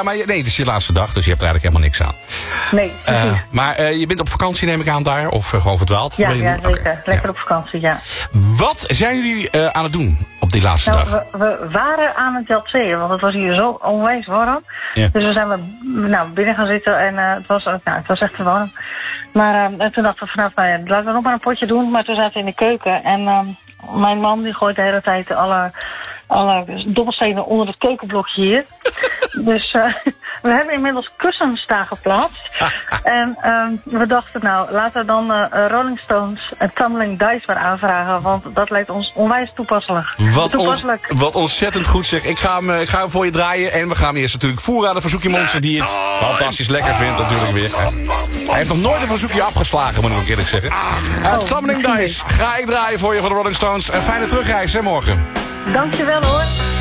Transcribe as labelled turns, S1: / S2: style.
S1: Ja, maar nee, het is je laatste dag, dus je hebt er eigenlijk helemaal niks aan.
S2: Nee, precies.
S1: Maar je bent op vakantie, neem ik aan, daar? Of gewoon verdwaald?
S2: Ja, zeker.
S1: Okay.
S2: Lekker op vakantie, ja.
S1: Wat zijn jullie aan het doen op die laatste dag?
S2: We waren aan het jatseën, want het was hier zo onwijs warm. Ja. Dus we zijn binnen gaan zitten en het was echt te warm. Maar toen dachten we vanaf, laten we nog maar een potje doen. Maar toen zaten we in de keuken en mijn man die gooit de hele tijd alle dobbelstenen onder het keukenblokje hier. Dus we hebben inmiddels kussens daar geplaatst. En we dachten, laten we dan Rolling Stones en Tumbling Dice maar aanvragen. Want dat lijkt ons onwijs toepasselijk.
S1: Wat ontzettend goed zeg. Ik ga hem voor je draaien. En we gaan hem eerst natuurlijk voeren aan de verzoekje monster die het fantastisch lekker vindt natuurlijk weer. Hij heeft nog nooit een verzoekje afgeslagen, moet ik ook eerlijk zeggen. Tumbling Dice ga ik draaien voor je van de Rolling Stones. Een fijne terugreis, hè, morgen.
S2: Dankjewel hoor.